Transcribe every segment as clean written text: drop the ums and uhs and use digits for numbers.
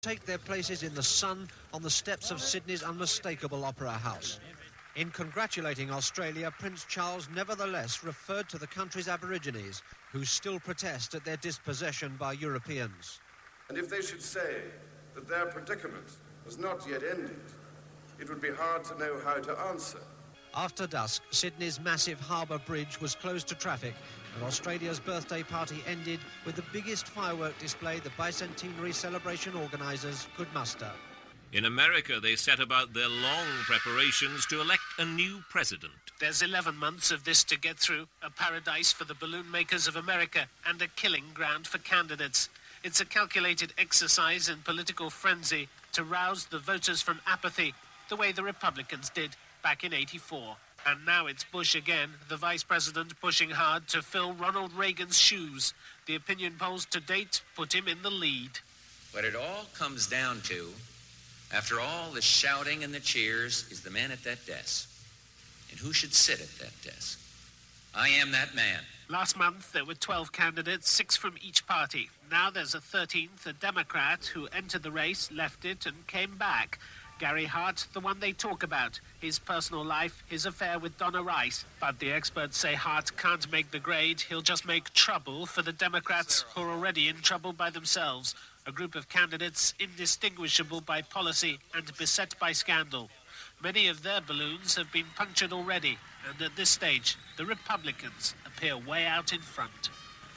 take their places in the sun on the steps of Sydney's unmistakable Opera House. In congratulating Australia, Prince Charles nevertheless referred to the country's Aborigines, who still protest at their dispossession by Europeans. And if they should say that their predicament has not yet ended, it would be hard to know how to answer. After dusk, Sydney's massive harbour bridge was closed to traffic, and Australia's birthday party ended with the biggest firework display the bicentenary celebration organisers could muster. In America, they set about their long preparations to elect a new president. There's 11 months of this to get through, a paradise for the balloon makers of America and a killing ground for candidates. It's a calculated exercise in political frenzy to rouse the voters from apathy, the way the Republicans did back in '84. And now it's Bush again, the vice president pushing hard to fill Ronald Reagan's shoes. The opinion polls to date put him in the lead. What it all comes down to, after all the shouting and the cheers, is the man at that desk. And who should sit at that desk? I am that man. Last month, there were 12 candidates, 6 from each party. Now there's a 13th, a Democrat, who entered the race, left it, and came back. Gary Hart, the one they talk about, his personal life, his affair with Donna Rice. But the experts say Hart can't make the grade. He'll just make trouble for the Democrats, who are already in trouble by themselves. A group of candidates indistinguishable by policy and beset by scandal. Many of their balloons have been punctured already, and at this stage, the Republicans appear way out in front.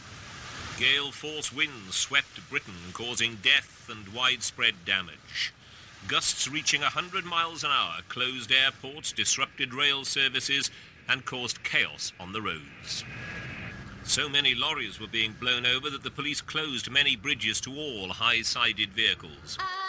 Gale force winds swept Britain, causing death and widespread damage. Gusts reaching 100 miles an hour closed airports, disrupted rail services, and caused chaos on the roads. So many lorries were being blown over that the police closed many bridges to all high-sided vehicles.